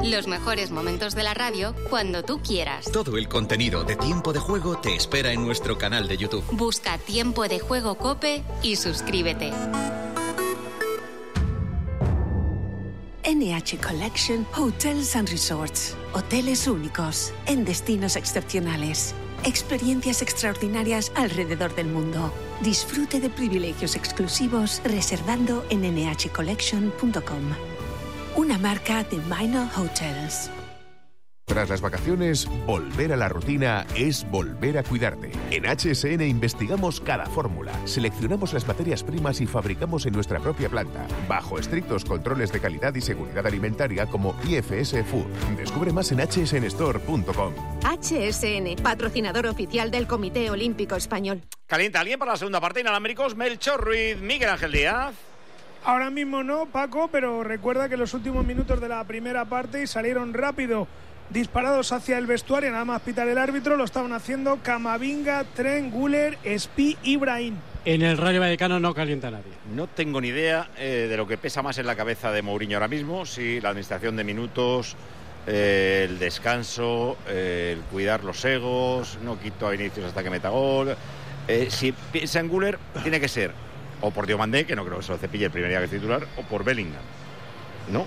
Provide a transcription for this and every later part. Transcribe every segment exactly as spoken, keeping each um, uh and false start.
Los mejores momentos de la radio cuando tú quieras. Todo el contenido de Tiempo de Juego te espera en nuestro canal de YouTube. Busca Tiempo de Juego COPE y suscríbete. N H Collection Hotels and Resorts. Hoteles únicos en destinos excepcionales. Experiencias extraordinarias alrededor del mundo. Disfrute de privilegios exclusivos reservando en ene hache collection punto com. Una marca de Minor Hotels. Tras las vacaciones, volver a la rutina es volver a cuidarte. En H S N investigamos cada fórmula, seleccionamos las materias primas y fabricamos en nuestra propia planta, bajo estrictos controles de calidad y seguridad alimentaria como I F S Food. Descubre más en hache ese ene store punto com. H S N, patrocinador oficial del Comité Olímpico Español. ¿Calienta alguien para la segunda parte? Inalámbricos, Melchor Ruiz, Miguel Ángel Díaz. Ahora mismo no, Paco, pero recuerda que los últimos minutos de la primera parte salieron rápido, disparados hacia el vestuario, nada más pitar el árbitro, lo estaban haciendo Camavinga, Trent, Güler, Espí y Brahim. En el Rayo Vallecano no calienta nadie. No tengo ni idea eh, de lo que pesa más en la cabeza de Mourinho ahora mismo, si la administración de minutos, eh, el descanso, eh, el cuidar los egos, no quito a Vinicius hasta que meta gol. Eh, si piensa en Güler, tiene que ser o por Diomandé, que no creo que se lo cepille el primer día que es titular, o por Bellingham, ¿no?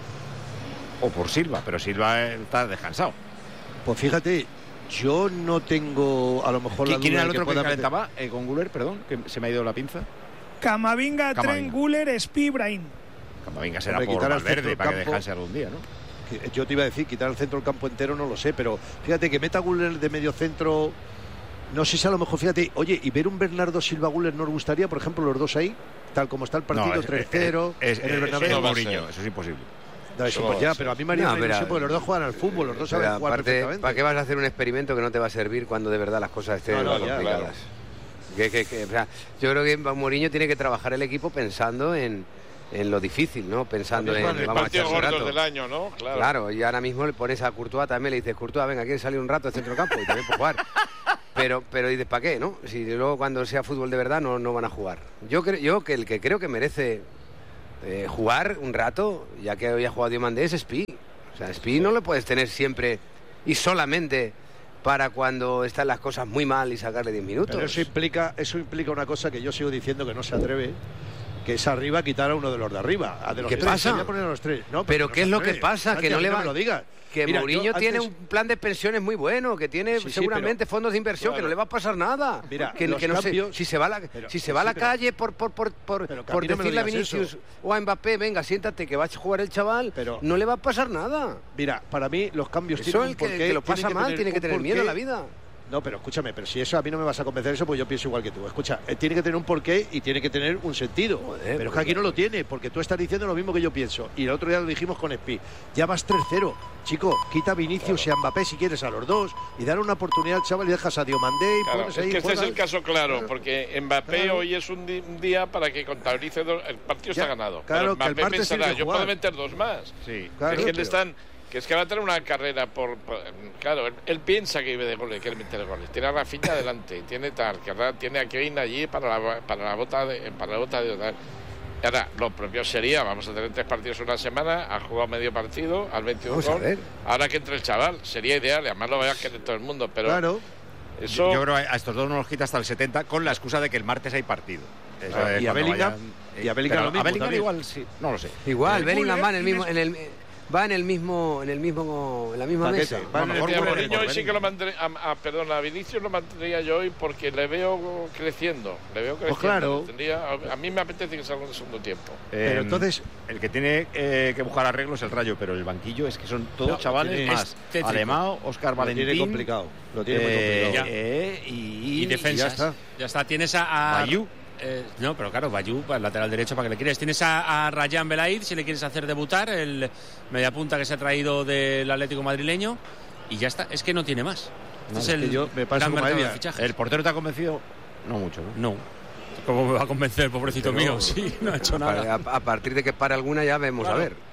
O por Silva, pero Silva está descansado. Pues fíjate, yo no tengo a lo mejor la duda. ¿Quién era el otro que, que calentaba eh, con Güler, perdón? Que se me ha ido la pinza. Camavinga, Trent, Güler, Espí, Brahim. Camavinga será por Valverde para que descanse algún día, ¿no? Yo te iba a decir, quitar el centro del campo entero no lo sé, pero fíjate que meta Güler de medio centro, no sé si a lo mejor, fíjate, oye, y ver un Bernardo Silva Güler nos gustaría, por ejemplo, los dos ahí, tal como está el partido, no, tres cero, es, es, en el Bernabéu. Es, es Mourinho, eso es imposible. No, eso, pues ya, pero a mí me haría no, ilusión porque los dos juegan al fútbol, los dos saben aparte, jugar perfectamente. ¿Para qué vas a hacer un experimento que no te va a servir cuando de verdad las cosas estén no, no, complicadas? Ya, claro. que, que, que, o sea, yo creo que Mourinho tiene que trabajar el equipo pensando en, en lo difícil, ¿no? Pensando en... el vamos partido a gordo rato. del año, ¿no? Claro. Claro, y ahora mismo le pones a Courtois también, le dices, Courtois, venga, ¿quieres salir un rato de centro campo? Y también por jugar. Pero, pero dices, ¿para qué, no? Si luego cuando sea fútbol de verdad no, no van a jugar. Yo creo yo que el que creo que merece eh, jugar un rato, ya que hoy ha jugado Diomandé, es Espí. O sea, Espí no lo puedes tener siempre y solamente para cuando están las cosas muy mal y sacarle diez minutos. Pero eso implica, eso implica una cosa que yo sigo diciendo que no se atreve, que es arriba quitar a uno de los de arriba. A de los ¿Qué tres, pasa? voy a poner a los tres. No, pero, pero ¿qué es lo tres. que pasa? Santi, que no le va... no me lo digas. Que Mira, Mourinho antes... tiene un plan de pensiones muy bueno, que tiene sí, sí, seguramente pero... fondos de inversión, claro, que no le va a pasar nada. Mira, que, los que no cambios... sé, si se va a la, pero, si se va sí, a la pero... calle por por por por, por no decirle a Vinicius eso. o a Mbappé, venga, siéntate que va a jugar el chaval, pero... no le va a pasar nada. Mira, para mí los cambios eso tienen el que, un porqué, que lo pasa tienen mal, que tiene que tener miedo en la vida. No, pero escúchame, pero si eso a mí no me vas a convencer eso, pues yo pienso igual que tú. Escucha, eh, tiene que tener un porqué y tiene que tener un sentido. Joder, pero es que aquí no lo tiene, porque tú estás diciendo lo mismo que yo pienso. Y el otro día lo dijimos con Espí. Ya vas tres cero. Chico, quita a Vinicius claro. y a Mbappé si quieres a los dos y dar una oportunidad al chaval y dejas a Diomandé y claro, pones es ahí. que este juegas. es el caso claro, claro. porque Mbappé claro. hoy es un, di un día para que contabilice dos, el partido ya, está ganado. Claro, pero Mbappé que el pensará, yo puedo meter dos más. Sí, claro, es que pero... le están... Que es que va a tener una carrera por... por claro, él, él piensa que vive de goles, quiere meter goles. Tiene a Rafinha adelante, tiene tal, que tiene a Kevin allí para la, para la bota de... Para la bota de tal. Ahora, lo propio sería, vamos a tener tres partidos una semana, ha jugado medio partido, al veintiuno gol. Ahora que entre el chaval, sería ideal, y además lo vaya a querer todo el mundo, pero... Claro. Eso... Yo, yo creo que a estos dos no los quita hasta el setenta con la excusa de que el martes hay partido. Eso ah, y, a Bellingham, vayan, eh, y a Bellingham, lo mismo, a Bellingham también. igual, sí, no lo sé. Igual, el Bellingham Güler, va en el mismo... En el, va en el mismo en el mismo en la misma Paquete, mesa. Va no, en el a Mourinho hoy sí que lo mantendría, a, a, perdón, a Vinicius lo mantendría yo hoy porque le veo creciendo, le veo creciendo. Pues claro. Tendría, a, a mí me apetece que salga en el segundo tiempo. Eh, pero entonces el que tiene eh, que buscar arreglos es el Rayo, pero el banquillo es que son todos no, lo chavales tiene, más. Alemão, Óscar Valentín. Lo tiene complicado. Lo tiene eh, muy complicado. Eh, y, y defensas. Y ya está. Ya está. Tienes a, a Bayou. Eh, no, pero claro, Bayou, el lateral derecho, ¿para qué le quieres? Tienes a, a Rayan Belaid, si le quieres hacer debutar, el mediapunta que se ha traído del Atlético madrileño, y ya está, es que no tiene más. Este no, es es el yo me gran mercado media. de fichajes. ¿El portero te ha convencido? No mucho, ¿no? No. ¿Cómo me va a convencer, pobrecito pero, mío? Sí, no ha hecho nada. A, a partir de que para alguna ya vemos, claro. A ver.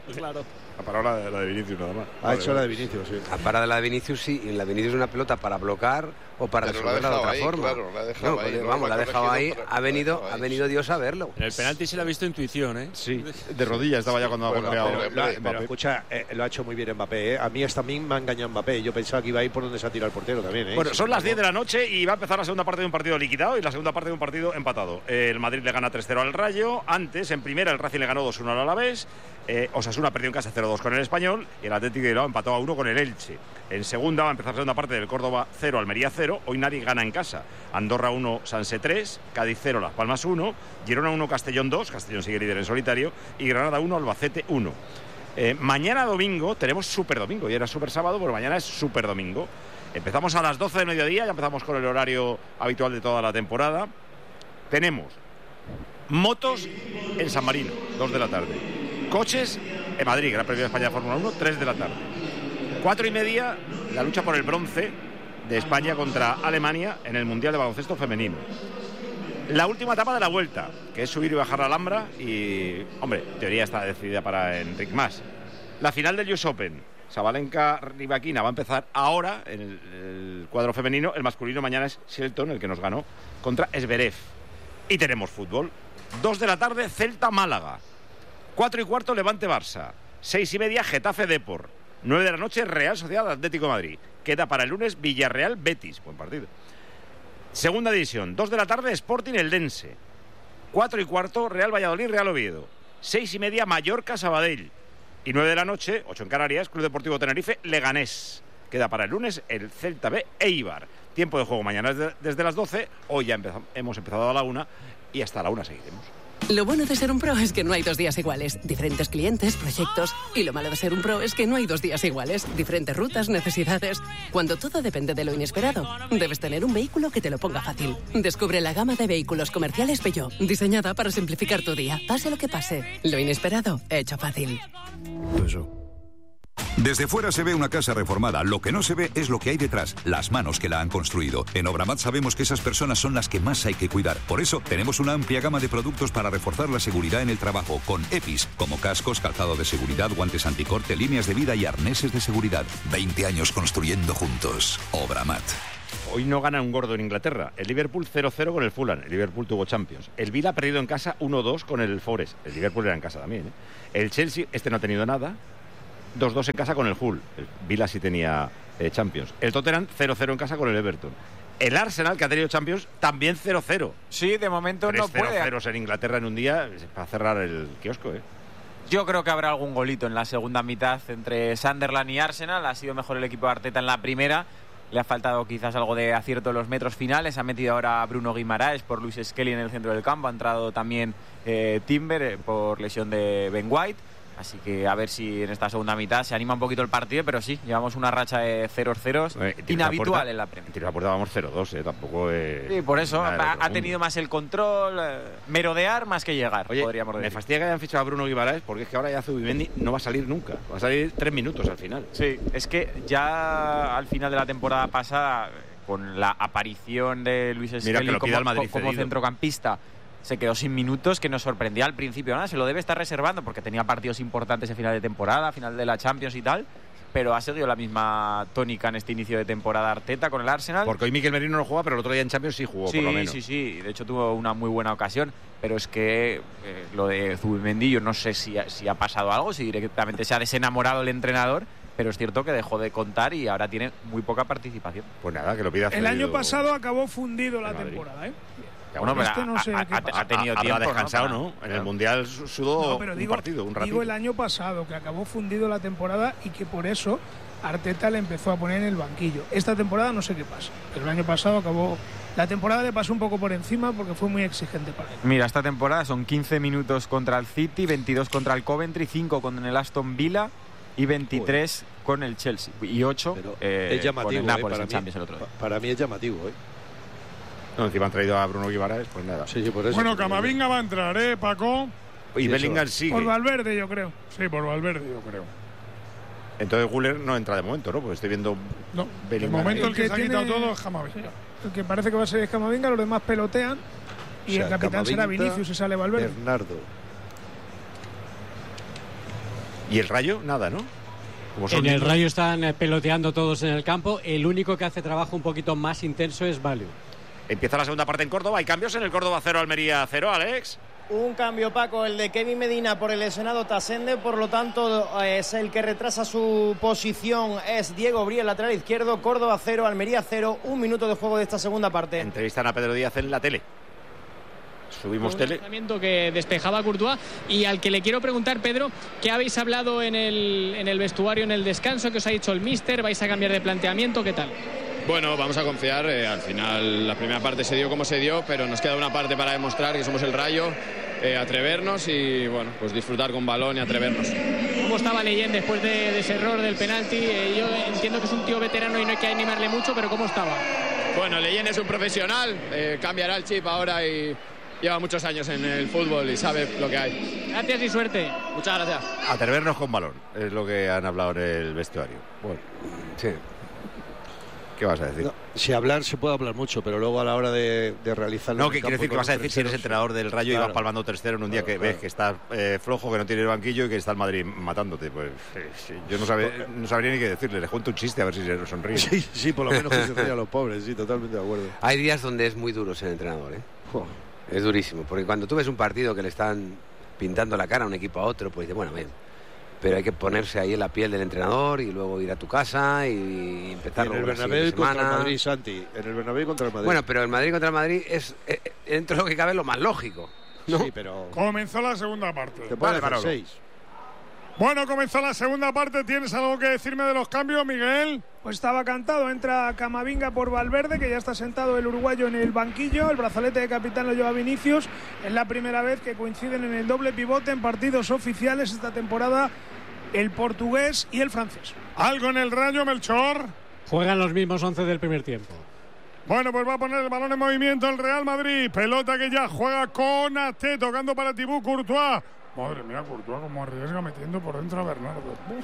Claro. Ha parado la, la de Vinicius nada más. Ha vale, hecho vale. la de Vinicius, sí. Ha parado la de Vinicius, sí. Y en la de Vinicius es una pelota para bloquear o para Pero la ha resolverla de dejado otra ahí, forma. claro, la ha dejado No, ahí, pues, no vamos, la la ha ha dejado ahí. corregido, pero Ha la ha venido, dejado ha ahí. venido Dios a verlo. En el penalti se le ha visto intuición, ¿eh? Sí, de rodillas estaba ya cuando ha Bueno, golpeado. pero- Pero, Mbappé. pero escucha, eh, lo ha hecho muy bien Mbappé. ¿eh? A mí hasta a mí me ha engañado Mbappé. Yo pensaba que iba a ir por donde se ha tirado el portero también. ¿eh? Bueno, Sin son las embargo, diez de la noche y va a empezar la segunda parte de un partido liquidado y la segunda parte de un partido empatado. El Madrid le gana tres cero al Rayo. Antes, en primera, el Racing le ganó dos uno al Alavés. Eh, Osasuna perdió en casa cero dos con el Español y el Atlético de Bilbao empató a uno con el Elche. En segunda va a empezar la segunda parte del Córdoba cero, Almería cero. Hoy nadie gana en casa. Andorra uno, Sanse tres, Cádiz cero, Las Palmas uno, Girona uno, Castellón dos, Castellón sigue líder en solitario, y Granada uno, Albacete uno. Eh, mañana domingo tenemos Super Domingo, y era Super Sábado, pero mañana es Super Domingo. Empezamos a las doce de mediodía, ya empezamos con el horario habitual de toda la temporada. Tenemos motos en San Marino, dos de la tarde. Coches en Madrid, Gran Premio de España de Fórmula uno, tres de la tarde. Cuatro y media, la lucha por el bronce de España contra Alemania en el Mundial de Baloncesto Femenino. La última etapa de la Vuelta, que es subir y bajar la Alhambra y, hombre, en teoría está decidida para Enric Mas. La final del U S Open, Sabalenka-Rybakina, va a empezar ahora en el, el cuadro femenino. El masculino mañana es Shelton, el que nos ganó, contra Zverev. Y tenemos fútbol. Dos de la tarde, Celta-Málaga. Cuatro y cuarto, Levante-Barça. Seis y media, Getafe-Depor. Nueve de la noche, Real Sociedad Atlético de Madrid. Queda para el lunes Villarreal-Betis. Buen partido. Segunda división, dos de la tarde, Sporting Eldense. Cuatro y cuarto, Real Valladolid-Real Oviedo. Seis y media, Mallorca-Sabadell. Y nueve de la noche, ocho en Canarias, Club Deportivo Tenerife-Leganés. Queda para el lunes el Celta B Eibar. Tiempo de juego mañana desde, desde las doce. Hoy ya empezamos, hemos empezado a la una y hasta la una seguiremos. Lo bueno de ser un pro es que no hay dos días iguales. Diferentes clientes, proyectos. Y lo malo de ser un pro es que no hay dos días iguales. Diferentes rutas, necesidades. Cuando todo depende de lo inesperado, debes tener un vehículo que te lo ponga fácil. Descubre la gama de vehículos comerciales Peugeot, diseñada para simplificar tu día. Pase lo que pase, lo inesperado, hecho fácil. Desde fuera se ve una casa reformada, lo que no se ve es lo que hay detrás, las manos que la han construido. En Obramat sabemos que esas personas son las que más hay que cuidar. Por eso tenemos una amplia gama de productos para reforzar la seguridad en el trabajo, con EPIs, como cascos, calzado de seguridad, guantes anticorte, líneas de vida y arneses de seguridad. veinte años construyendo juntos. Obramat. Hoy no gana un gordo en Inglaterra. El Liverpool cero cero con el Fulham. El Liverpool tuvo Champions. El Villa ha perdido en casa uno dos con el Forest. El Liverpool era en casa también, ¿eh? El Chelsea, este no ha tenido nada. dos dos en casa con el Hull. El Villa sí tenía eh, Champions. El Tottenham cero cero en casa con el Everton. El Arsenal, que ha tenido Champions, también cero cero. Sí, de momento no puede. cero cero en Inglaterra en un día para cerrar el kiosco, ¿eh? Yo creo que habrá algún golito en la segunda mitad entre Sunderland y Arsenal. Ha sido mejor el equipo de Arteta en la primera. Le ha faltado quizás algo de acierto en los metros finales. Ha metido ahora a Bruno Guimaraes por Luis Skelly en el centro del campo. Ha entrado también eh, Timber eh, por lesión de Ben White. Así que a ver si en esta segunda mitad se anima un poquito el partido, pero sí, llevamos una racha de ceros ceros eh, inhabitual en la Premier. En tiro a la puerta vamos cero dos, eh, tampoco es... Sí, por eso ha, ha tenido más el control, eh, merodear más que llegar, Oye, podríamos decir. Me fastidia que hayan fichado a Bruno Guimaraes porque es que ahora ya Zubimendi no va a salir nunca, va a salir tres minutos al final. Sí, es que ya al final de la temporada pasada, con la aparición de Luis Skelly como, Madrid como centrocampista, se quedó sin minutos, que nos sorprendía al principio. Nada, se lo debe estar reservando porque tenía partidos importantes en final de temporada, final de la Champions y tal, pero ha seguido la misma tónica en este inicio de temporada Arteta con el Arsenal. Porque hoy Mikel Merino no juega, pero el otro día en Champions sí jugó, sí, por lo menos. Sí, sí, sí. De hecho tuvo una muy buena ocasión, pero es que eh, lo de Zubimendi, yo no sé si, si ha pasado algo, si directamente se ha desenamorado el entrenador, pero es cierto que dejó de contar y ahora tiene muy poca participación. Pues nada, que lo pida. El año pasado acabó fundido la temporada, ¿eh? Bueno, pero este no ha, sé ha, ha, ha tenido ha, tiempo, habrá descansado, ¿no? ¿no? En el Mundial sudó no, pero un digo, partido, un ratito. Digo el año pasado, que acabó fundido la temporada y que por eso Arteta le empezó a poner en el banquillo. Esta temporada no sé qué pasa, pero el año pasado acabó... La temporada le pasó un poco por encima porque fue muy exigente para él. Mira, esta temporada son quince minutos contra el City, veintidós contra el Coventry, cinco con el Aston Villa y veintitrés Uy. con el Chelsea. Y ocho eh, es llamativo, con el Nápoles eh, para en mí, Champions el otro día. Para mí es llamativo, ¿eh? No, encima han traído a Bruno Guimaraes, pues nada. Sí, sí, por eso. Bueno, Camavinga va a entrar, ¿eh, Paco? Y sí, Bellingham sigue. Por Valverde, yo creo. Sí, por Valverde, yo creo. Entonces Guller no entra de momento, ¿no? Porque estoy viendo... No, Bellingham. de momento el que, el que se tiene... ha quitado todo es Camavinga. El que parece que va a ser es Camavinga, los demás pelotean. Y o sea, el capitán será Vinicius y sale Valverde. Bernardo. ¿Y el Rayo? Nada, ¿no? Como son En el niños. Rayo están eh, peloteando todos en el campo. El único que hace trabajo un poquito más intenso es Value. Empieza la segunda parte en Córdoba. Hay cambios en el Córdoba cero, Almería cero, Alex. Un cambio, Paco, el de Kevin Medina por el lesionado Tasende, por lo tanto es el que retrasa su posición, es Diego Brie, lateral izquierdo. Córdoba cero, Almería cero, un minuto de juego de esta segunda parte. Entrevistan a Pedro Díaz en la tele. Subimos un tele. lanzamiento que despejaba Courtois y al que le quiero preguntar, Pedro, ¿qué habéis hablado en el, en el vestuario, en el descanso? ¿Qué os ha dicho el míster? ¿Vais a cambiar de planteamiento? ¿Qué tal? Bueno, vamos a confiar. Eh, al final la primera parte se dio como se dio, pero nos queda una parte para demostrar que somos el Rayo, eh, atrevernos y bueno, pues disfrutar con balón y atrevernos. ¿Cómo estaba Leyen después de, de ese error del penalti? Eh, yo entiendo que es un tío veterano y no hay que animarle mucho, pero ¿cómo estaba? Bueno, Leyen es un profesional, eh, cambiará el chip ahora y lleva muchos años en el fútbol y sabe lo que hay. Gracias y suerte. Muchas gracias. Atrevernos con balón, es lo que han hablado en el vestuario. Bueno, sí. ¿Qué vas a decir? No, si hablar se puede hablar mucho, pero luego a la hora de, de realizarlo. No, ¿qué quiere decir que vas a decir si eres entrenador del Rayo Claro. y vas palmando tres cero en un día Claro, que claro. ves que estás eh, flojo, que no tiene banquillo y que está el Madrid matándote? Pues sí, sí, yo no, sabe, no sabría ni qué decirle. Les cuento un chiste a ver si se sonríe. Sí, sí, por lo menos que se rían los pobres, sí, totalmente de acuerdo. Hay días donde es muy duro ser entrenador, ¿eh? Es durísimo, porque cuando tú ves un partido que le están pintando la cara a un equipo a otro, pues dices, bueno, bien, pero hay que ponerse ahí en la piel del entrenador y luego ir a tu casa y empezar En el luego la Bernabéu siguiente contra el semana. Madrid, Santi. En el Bernabéu contra el Madrid. Bueno, pero el Madrid contra el Madrid es, eh, eh, dentro de lo que cabe, lo más lógico, ¿no? Sí, pero Comenzó la segunda parte. te puede hacer seis. Bueno, comenzó la segunda parte. ¿Tienes algo que decirme de los cambios, Miguel? Pues estaba cantado, entra Camavinga por Valverde, que ya está sentado el uruguayo en el banquillo, el brazalete de capitán lo lleva Vinicius, es la primera vez que coinciden en el doble pivote en partidos oficiales esta temporada el portugués y el francés. ¿Algo en el Rayo, Melchor? Juegan los mismos once del primer tiempo. Bueno, pues va a poner el balón en movimiento el Real Madrid, pelota que ya juega con Ate, tocando para Thibaut Courtois. Madre mía, Courtois como arriesga metiendo por dentro a Bernardo. Uf.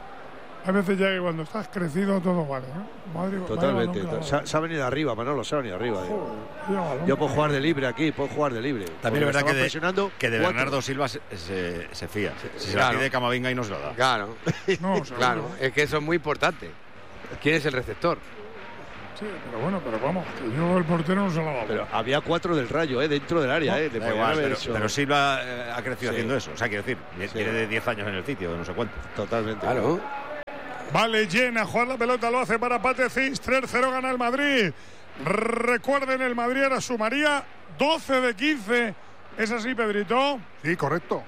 A veces ya que cuando estás crecido todo vale, ¿eh? Madre, Totalmente. vaya balón Se, se ha venido arriba, Manolo, se ha venido arriba. digo. Vaya balón Yo puedo clavado. jugar de libre aquí, puedo jugar de libre. También es Porque verdad que estaba de, presionando que de cuatro. Bernardo Silva se, se, se fía. Si se claro. la pide Camavinga y no se lo da. Claro, No, seguro. claro, es que eso es muy importante. ¿Quién es el receptor? Sí, pero bueno, pero vamos, que yo el portero no se lo ha dado. Pero había cuatro del Rayo, ¿eh? Dentro del área, ¿eh? Le Da podían igual, haber pero, hecho- pero Silva eh, ha crecido Sí. haciendo eso. O sea, quiero decir, Sí. tiene de diez años en el sitio, de no sé cuánto. Totalmente. Claro. Vale, llena, jugar la pelota, lo hace para Patecís, tres cero gana el Madrid. Recuerden, el Madrid ahora sumaría doce de quince. ¿Es así, Pedrito? Sí, correcto.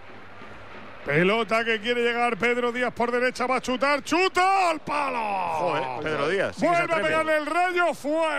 Pelota que quiere llegar Pedro Díaz por derecha, va a chutar, ¡chuta al palo! Joder, Pedro Díaz. sí que se Vuelve a atreve. pegarle el Rayo,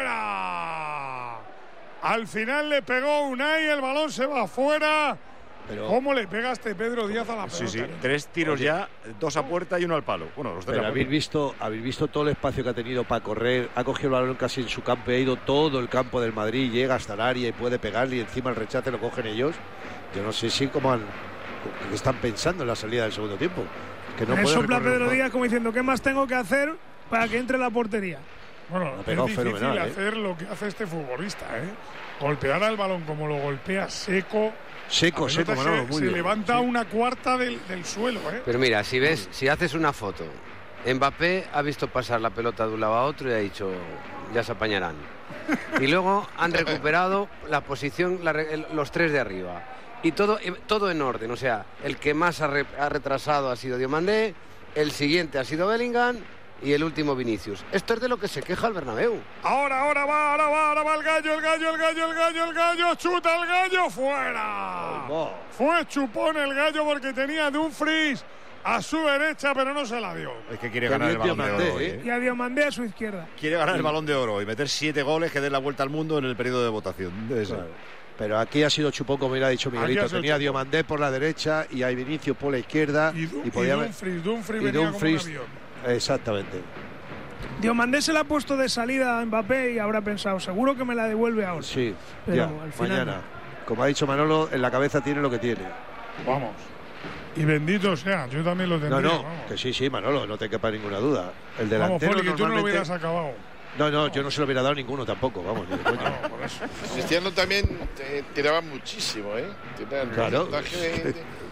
fuera. Al final le pegó Unai, el balón se va fuera. Pero, ¿Cómo le pegaste, Pedro Díaz, a la pelota? Sí, sí, tres tiros Oye. ya, dos a puerta y uno al palo. Bueno, los tres pero a habéis puerta. visto, habéis visto todo el espacio que ha tenido para correr. Ha cogido el balón casi en su campo, ha ido todo el campo del Madrid, llega hasta el área y puede pegarle y encima el rechace lo cogen ellos. Yo no sé si cómo han, qué están pensando en la salida del segundo tiempo. Que no Le puede sopla recorrer Pedro más. Díaz como diciendo, ¿qué más tengo que hacer para que entre en la portería? Bueno, Ha es pegado difícil fenomenal, ¿eh? hacer lo que hace este futbolista, ¿eh? Golpear al balón como lo golpea seco. Seco, La seco, pelota Manolo, se, muy se bien. levanta una cuarta del, del suelo, ¿eh? Pero mira, si ves, si haces una foto, Mbappé ha visto pasar la pelota de un lado a otro y ha dicho, ya se apañarán. Y luego han recuperado la posición, la re- el- los tres de arriba. Y todo, eh, todo en orden, o sea, el que más ha, re- ha retrasado ha sido Diomandé, el siguiente ha sido Bellingham y el último Vinicius. Esto es de lo que se queja el Bernabéu. Ahora, ahora va, ahora va, ahora va el gallo, el gallo, el gallo, el gallo, el gallo, chuta el gallo, fuera. Fue chupón el gallo porque tenía Dumfries a su derecha, pero no se la dio. Es que quiere ganar el balón de oro hoy, ¿eh? Y a Diomandé a su izquierda. Quiere ganar el balón de oro y meter siete goles que den la vuelta al mundo en el periodo de votación. Debe ser. Claro. Pero aquí ha sido chupón, como hubiera dicho Miguelito. Aquí ha sido Tenía a chupón. Diomandé por la derecha y a Vinicius por la izquierda. Y, Du- y y podía haber- Dumfries, Dumfries y venía Dumfries, como un avión. exactamente. Diomandé se la ha puesto de salida a Mbappé y habrá pensado, seguro que me la devuelve ahora. Sí, Pero ya, al final mañana. Como ha dicho Manolo, en la cabeza tiene lo que tiene. Vamos. Y bendito sea, yo también lo tendría. No, no, vamos. que sí, sí, Manolo, no te quepa ninguna duda. El Vamos, delantero Poli, que tú no lo normalmente... hubieras acabado. No, no, yo no se lo hubiera dado ninguno tampoco, vamos, ni de coña. No, por eso. Cristiano también eh, tiraba muchísimo, ¿eh? Tiene el Claro. porcentaje de-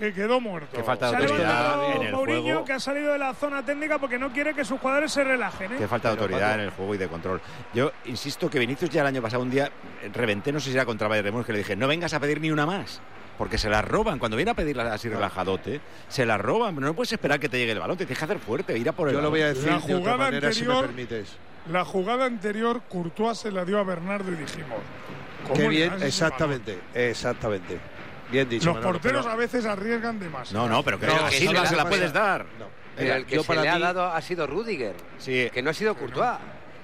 que quedó muerto. Que falta de Se ha autoridad levantado en el Mourinho, juego. que ha salido de la zona técnica porque no quiere que sus jugadores se relajen. ¿eh? Que falta de Pero, autoridad Paco. en el juego y de control. Yo insisto que Vinicius ya el año pasado un día reventé, no sé si era contra Bayern de Múnich, que le dije, no vengas a pedir ni una más. Porque se la roban. Cuando viene a pedirla así relajadote, se la roban. No puedes esperar que te llegue el balón. Te tienes que hacer fuerte, ir a por el Yo lo balón. voy a decir La de otra jugada manera, si me anterior- permites. La jugada anterior, Courtois se la dio a Bernardo y dijimos. ¿cómo Qué le bien, das ese exactamente, exactamente. Bien dicho, Los Manolo, porteros pero- a veces arriesgan demasiado. No, no, pero que No, a que Silva eso se la pasa- puedes dar. Pero el que yo se para le ha mí- dado ha sido Rüdiger, Sí. que no ha sido Courtois.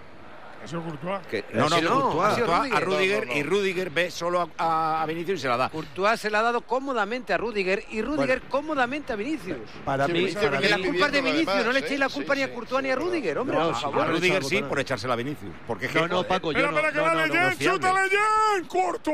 Ha sido Courtois. Que- No, no, ha sido Courtois, ha sido Courtois a Rüdiger No, no, no. y Rüdiger ve solo a, a Vinicius y se la da. Courtois se la ha dado cómodamente a Rüdiger y Rüdiger cómodamente a Vinicius. Para Sí, mí, Vinicius para Que la mí- culpa es de viendo lo Vinicius, demás, no le ¿eh? echéis la Sí, culpa ni a sí, Courtois ni a Rüdiger, hombre, No, por sí, favor. A Bueno, Rüdiger esa sí buena- por echársela a Vinicius. Porque es que, No, no, joder, Paco, yo Espera, no. espera, que no, va no, no, Leyen, no es fiable. chuta Leyen,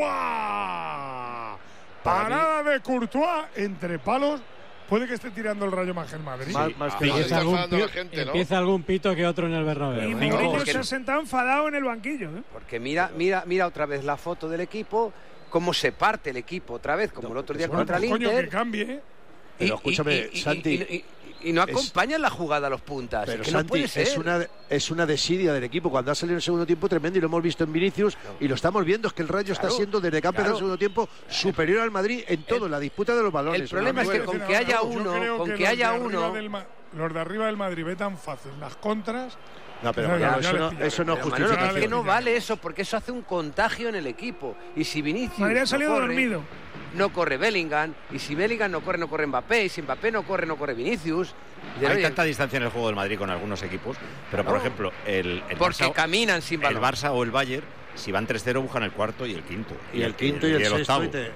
Courtois. Parada de Courtois entre palos. Puede que esté tirando el Rayo Magen Madrid. Más- más que- Sí, Empieza está algún, enfadando pi- la gente, ¿no? empieza algún pito que otro en el Bernabéu. Y ¿eh? Mourinho porque se no- ha sentado enfadado en el banquillo. ¿eh? Porque mira, mira, mira otra vez la foto del equipo, cómo se parte el equipo otra vez, como el otro día Bueno, contra pues, el coño, Inter. que cambie. ¿eh? Pero escúchame, y, y- Santi, y- y- y no es- acompañan la jugada a los puntas. Pero es que no Santi, puede ser. es una, es una desidia del equipo. Cuando ha salido en el segundo tiempo tremendo y lo hemos visto en Vinicius y lo estamos viendo, es que el Rayo Claro, está siendo desde que ha empezado claro. el segundo tiempo superior al Madrid en todo, en la disputa de los balones. el problema en es los que con duelos. que haya Yo uno, creo con que que los haya de arriba uno. del Ma- los de arriba del Madrid ve tan fácil las contras. No, pero Ya, Manolo, ya eso le no, pillaré. eso no Pero, justifica. Manolo, es le que no pillaré. vale eso, porque eso hace un contagio en el equipo. Y si Vinicius Madrid ha no salido corre, dormido. no corre Bellingham, y si Bellingham no corre, no corre Mbappé, y si Mbappé no corre, no corre Vinicius. Y Hay oye, tanta distancia en el juego del Madrid con algunos equipos, pero por No. ejemplo, el, el porque Barça, caminan sin el balón. Barça o el Bayern, si van tres cero buscan el cuarto y el quinto. Y el quinto y el sexto. octavo. y te-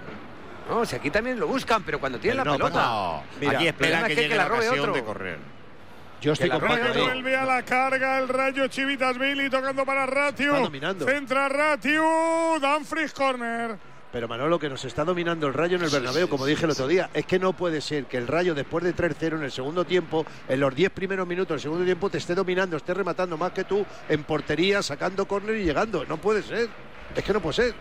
No, si aquí también lo buscan, pero cuando tienen Pero la no, pelota. No, Mira, aquí el problema espera es que que llegue que la la robe ocasión otro. de correr. Yo estoy Que la con robe Paco. Que otro. ahí. vuelve a la carga el Rayo Chivitas-Billy tocando para Ratiu. Está dominando. Centra Ratiu. Dumfries corner. Pero Manolo, que nos está dominando el Rayo en el Bernabéu, como dije el otro día, es que no puede ser que el Rayo, después de tres cero en el segundo tiempo, en los diez primeros minutos del segundo tiempo, te esté dominando, esté rematando más que tú en portería, sacando córner y llegando. No puede ser. Es que no puede ser.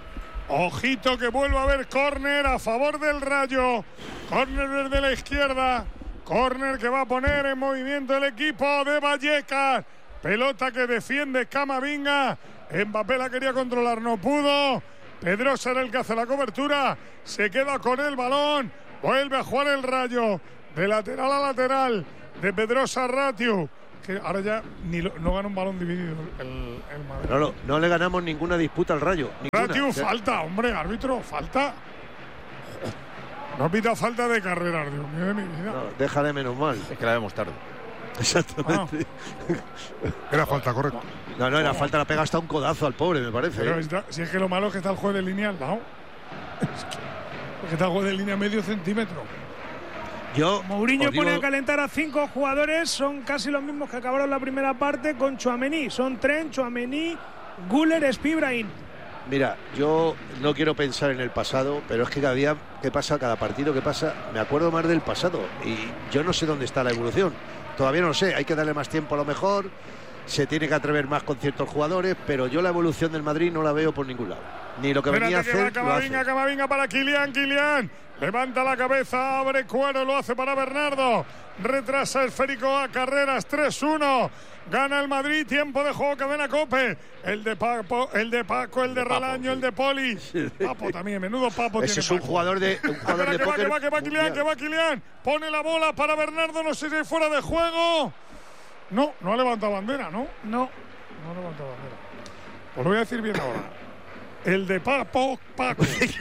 Ojito que vuelva a haber córner a favor del Rayo. Córner desde la izquierda. Córner que va a poner en movimiento el equipo de Vallecas. Pelota que defiende Camavinga. Mbappé la quería controlar, no pudo. Pedrosa era el que hace la cobertura. Se queda con el balón. Vuelve a jugar el Rayo. De lateral a lateral. De Pedrosa a Ratiu. Que ahora ya ni lo- no gana un balón dividido el, el Madrid. Manolo, no le ganamos ninguna disputa al Rayo. Ninguna. Ratiu, O sea, falta, hombre, árbitro, falta. No pita falta de carrera, Dios mío de mi vida. no, déjale menos mal. Es que la vemos tarde. Exactamente. Era falta, correcto. No, no, era falta, la pega hasta un codazo al pobre, me parece. Pero ¿eh? está- si es que lo malo es que está el juez de línea al lado. Es que, es que está el juez de línea medio centímetro. Yo Mourinho os digo- pone a calentar a cinco jugadores, son casi los mismos que acabaron la primera parte con Tchouaméni. Son Trent, Tchouaméni, Güler, Spi, Brahim. Mira, yo no quiero pensar en el pasado, pero es que cada día que pasa, cada partido que pasa, me acuerdo más del pasado. Y yo no sé dónde está la evolución. Todavía no lo sé, hay que darle más tiempo a lo mejor. Se tiene que atrever más con ciertos jugadores, pero yo la evolución del Madrid no la veo por ningún lado. Ni lo que venía a Espérate que va hacer, lo hace. Camavinga, Camavinga para Kylian, Kylian. Levanta la cabeza, abre cuero, lo hace para Bernardo. Retrasa esférico a Carreras, tres uno. Gana el Madrid, tiempo de juego, cadena Cope. El de Paco, el de Paco, el de Relaño, el de Poli. Papo también, menudo Papo Ese tiene es un Paco. jugador de, un jugador Espera, de que va, póker que va, que va Kylian, mundial. que va Kylian. Pone la bola para Bernardo, no sé si es fuera de juego. No, no ha levantado bandera, ¿no? No. No ha levantado bandera. Os lo voy a decir bien ahora. El de Papo, Paco.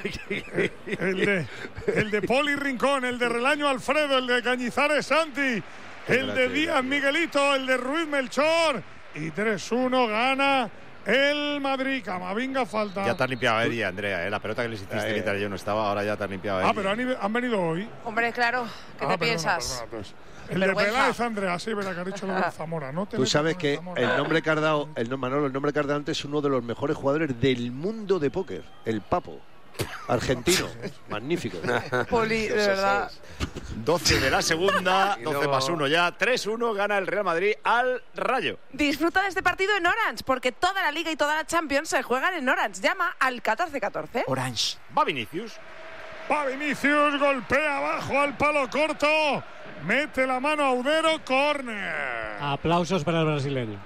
el, de, el de Poli Rincón, el de Relaño Alfredo, el de Cañizares Santi, el de Díaz Miguelito, el de Ruiz Melchor. Y tres uno gana el Madrid. Camavinga falta. Ya te has limpiado a Eri, Andrea, ¿eh? La pelota que les hiciste Eh. mientras yo no estaba, ahora ya te has limpiado a Eri. Ah, pero han, ido- han venido hoy. Hombre, claro, ¿qué Ah, te perdona, piensas? perdona, pues. El de Vergüenza. Peláez, Andrea, sí, verá que ha dicho lo de Zamora. No te Tú metas sabes con que Zamora. el nombre que has dado, el nombre, Manolo, el nombre que has dado antes es uno de los mejores jugadores del mundo de póker, el Papo, argentino, magnífico. Poli, de verdad. doce de la segunda, Y doce luego- más uno ya, tres uno gana el Real Madrid al Rayo. Disfruta de este partido en Orange, porque toda la Liga y toda la Champions se juegan en Orange. Llama al catorce catorce. Orange. Va Vinicius. Va Vinicius, golpea abajo al palo corto. Mete la mano a Udero, córner. Aplausos para el brasileño.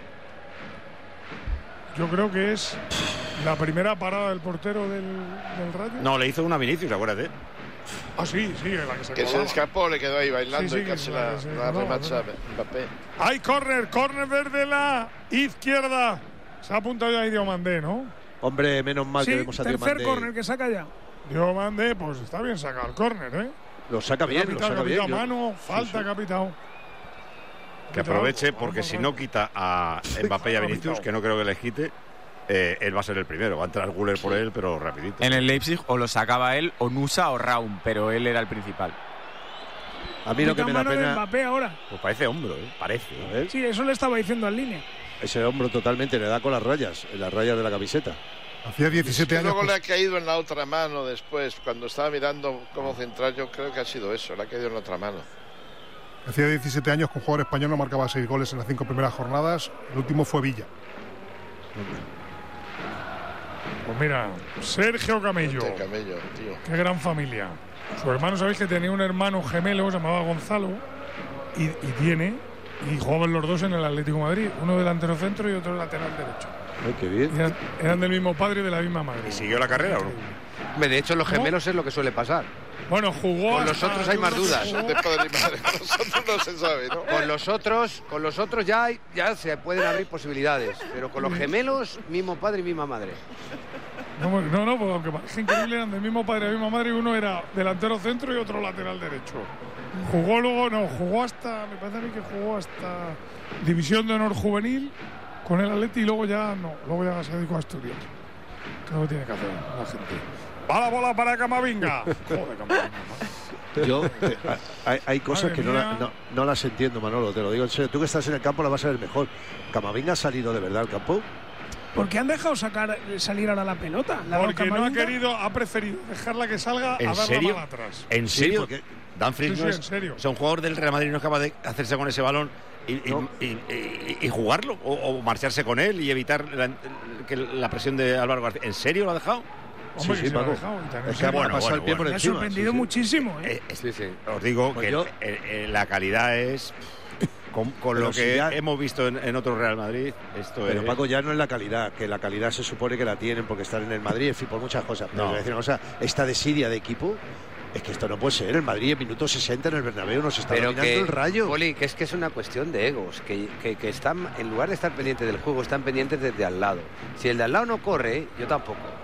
Yo creo que es la primera parada del portero del, del Rayo. No, le hizo una Vinicius, acuérdate. Ah, sí, sí, la que se Que se le escapó, le quedó ahí bailando Sí, sí, y casi que la, se la colaba, remacha ¿no? Mbappé. Hay córner, córner desde la izquierda. Se ha apuntado ya ahí Diomandé, ¿no? Hombre, menos mal Sí, que vemos a tercer Diomandé. córner que saca ya. Diomandé, pues está bien sacado el córner, ¿eh? Lo saca bien, lo Capitán, saca bien. capitán, yo- mano, falta, sí. capitán. Que aproveche, porque si no quita a Mbappé y a Vinicius, que no creo que les quite, eh, él va a ser el primero. Va a entrar Güler por él, pero rapidito. En el Leipzig o lo sacaba él, o Nusa o Raum, pero él era el principal. A mí lo que me da Mano de pena. Mbappé ahora. Pues parece hombro, ¿eh? Parece. A ver, Sí, eso le estaba diciendo al línea. ese hombro totalmente le da con las rayas, en las rayas de la camiseta. Hacía diecisiete Y años. luego le ha caído en la otra mano después, cuando estaba mirando cómo centrar, yo creo que ha sido eso, le ha caído en la otra mano. Hacía diecisiete años que un jugador español no marcaba seis goles en las cinco primeras jornadas. El último fue Villa. Pues mira, Sergio Camello. Este Camello, tío. Qué gran familia. Su hermano, sabéis que tenía un hermano gemelo, se llamaba Gonzalo, y, y tiene, y jugaban los dos en el Atlético de Madrid, uno delantero centro y otro lateral derecho. Ay, qué bien. Eran, eran del mismo padre y de la misma madre. ¿Y siguió la carrera o no? Hombre, de hecho, los gemelos es lo que suele pasar. Bueno, jugó. Con los hasta- otros hay más dudas. Son de padre y madre, con nosotros no se sabe, ¿no? Con los otros, con los otros ya, hay- ya se pueden abrir posibilidades, pero con los gemelos, mismo padre y misma madre. No, no, no, porque aunque parece increíble, eran del mismo padre y la misma madre, y uno era delantero centro y otro lateral derecho. Jugó luego, no, jugó hasta, me parece a mí que jugó hasta División de Honor Juvenil con el Atleti y luego ya no, luego ya se dedicó a estudiar. Creo que tiene que hacer la gente. Va la bola para Camavinga. Joder, Camavinga. Yo, eh, hay, hay cosas Madre que no, la- mía. no, no las entiendo, Manolo, te lo digo en serio. Tú que estás en el campo la vas a ver mejor. ¿Camavinga ha salido de verdad al campo? ¿Por qué han dejado sacar, salir ahora la pelota? La Porque no ha Camavinga. querido, ha preferido dejarla que salga a ¿En darla serio? mal atrás. ¿En Sí, serio? porque- Danfries Sí, no sí, es, en serio. o sea, un jugador del Real Madrid no es capaz de hacerse con ese balón y, y- No. y- y- y jugarlo o, o marcharse con él y evitar la, que la presión de Álvaro García. ¿En serio lo ha dejado? Hombre, sí, que sí, se lo ha Paco. dejado, y también Es se que ha- ha bueno, pasado el bueno, pie por Me ha encima. sorprendido sí, sí. muchísimo, ¿eh? Eh, es- Sí, sí. Os digo Pues que yo- eh, eh, la calidad es con, con Pero lo si que ya- hemos visto en, en otro Real Madrid. Esto Pero es. Paco, ya no es la calidad, que la calidad se supone que la tienen porque están en el Madrid, en fin, por muchas cosas. Pero No. voy a decir una cosa, esta desidia de equipo, es que esto no puede ser. El Madrid en minuto sesenta en el Bernabéu nos está Pero dominando que, el Rayo. Poli, que es que es una cuestión de egos, que, que, que están, en lugar de estar pendientes del juego, están pendientes desde al lado. Si el de al lado no corre, yo tampoco.